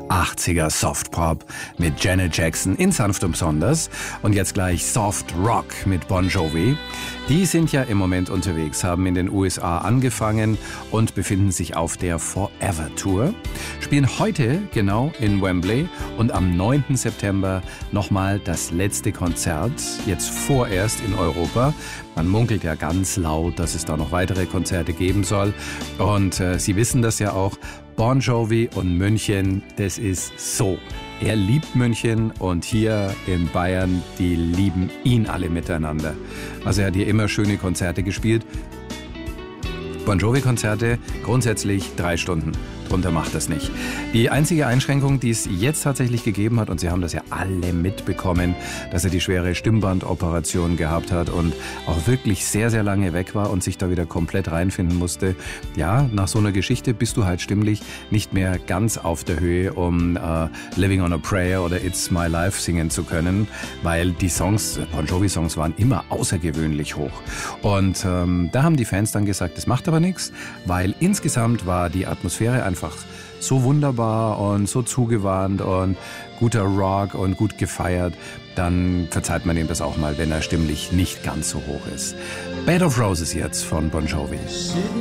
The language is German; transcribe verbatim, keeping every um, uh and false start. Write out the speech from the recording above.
achtziger Softpop mit Janet Jackson in Sanft und Besonders und jetzt gleich Soft Rock mit Bon Jovi. Die sind ja im Moment unterwegs, haben in den U S A angefangen und befinden sich auf der Forever Tour, spielen heute genau in Wembley und am neunten September nochmal das letzte Konzert, jetzt vorerst in Europa. Man munkelt ja ganz laut, dass es da noch weitere Konzerte geben soll und äh, Sie wissen das ja auch, Bon Jovi und München, das ist so. Er liebt München und hier in Bayern, die lieben ihn alle miteinander. Also er hat hier immer schöne Konzerte gespielt. Bon Jovi-Konzerte grundsätzlich drei Stunden. Drunter macht das nicht. Die einzige Einschränkung, die es jetzt tatsächlich gegeben hat, und Sie haben das ja alle mitbekommen, dass er die schwere Stimmbandoperation gehabt hat und auch wirklich sehr, sehr lange weg war und sich da wieder komplett reinfinden musste. Ja, nach so einer Geschichte bist du halt stimmlich nicht mehr ganz auf der Höhe, um uh, Living on a Prayer oder It's My Life singen zu können, weil die Songs, Bon Jovi-Songs waren immer außergewöhnlich hoch. Und ähm, da haben die Fans dann gesagt, das macht aber nichts, weil insgesamt war die Atmosphäre einfach einfach so wunderbar und so zugewandt und guter Rock und gut gefeiert, dann verzeiht man ihm das auch mal, wenn er stimmlich nicht ganz so hoch ist. Bed of Roses jetzt von Bon Jovi.